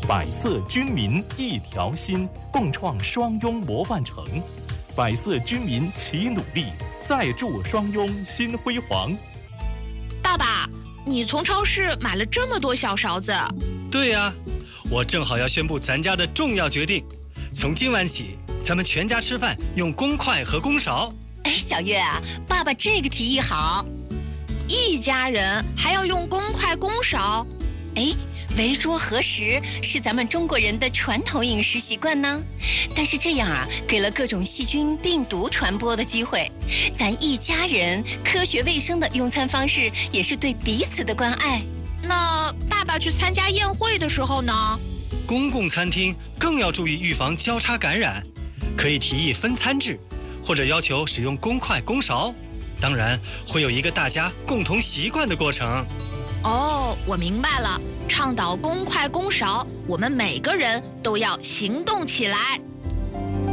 百色军民一条心，共创双拥模范城。百色军民齐努力，再铸双拥新辉煌。 爸爸，你从超市买了这么多小勺子？ 对呀，我正好要宣布咱家的重要决定，从今晚起，咱们全家吃饭用公筷和公勺。 哎，小月啊，爸爸这个提议好。 一家人还要用公筷公勺？ 哎，围桌合食是咱们中国人的传统饮食习惯呢，但是这样啊，给了各种细菌、病毒传播的机会。咱一家人科学卫生的用餐方式，也是对彼此的关爱。 那爸爸去参加宴会的时候呢？ 公共餐厅更要注意预防交叉感染，可以提议分餐制，或者要求使用公筷公勺。当然，会有一个大家共同习惯的过程。 哦，我明白了，倡导公筷公勺，我们每个人都要行动起来。